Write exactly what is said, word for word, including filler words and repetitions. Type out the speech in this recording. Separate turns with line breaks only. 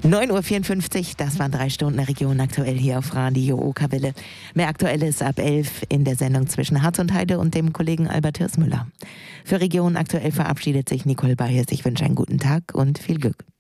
neun Uhr vierundfünfzig, das waren drei Stunden Region aktuell hier auf Radio Okerwelle. Mehr Aktuelles ab elf in der Sendung zwischen Harz und Heide und dem Kollegen Albert Hirsmüller. Für Region aktuell verabschiedet sich Nicole Bayes. Ich wünsche einen guten Tag und viel Glück.